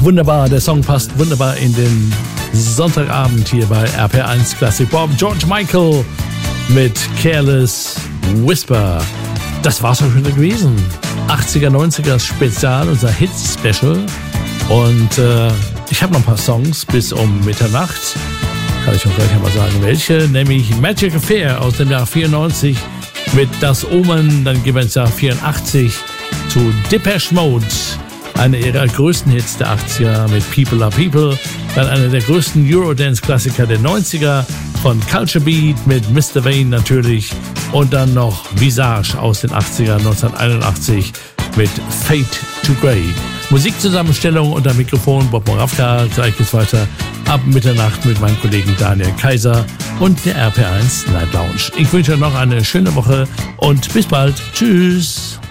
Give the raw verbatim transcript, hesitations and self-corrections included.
Wunderbar, der Song passt wunderbar in den Sonntagabend hier bei R P R eins Classic Pop. George Michael mit Careless Whisper. Das war's auch schon gewesen. achtziger, neunziger Spezial, unser Hits-Special. Und äh, ich habe noch ein paar Songs bis um Mitternacht. Kann ich auch gleich einmal sagen, welche. Nämlich Magic Affair aus dem Jahr vierundneunzig mit Das Omen. Dann gehen wir ins Jahr vierundachtzig zu Depeche Mode. Einer ihrer größten Hits der achtziger mit People Are People. Dann einer der größten Eurodance-Klassiker der neunziger von Culture Beat mit Mister Vane natürlich. Und dann noch Visage aus den achtziger, neunzehnhunderteinundachtzig mit Fade to Grey. Musikzusammenstellung unter Mikrofon Bob Moravka. Gleich geht's weiter ab Mitternacht mit meinem Kollegen Daniel Kaiser und der R P R eins Night Lounge. Ich wünsche euch noch eine schöne Woche und bis bald. Tschüss.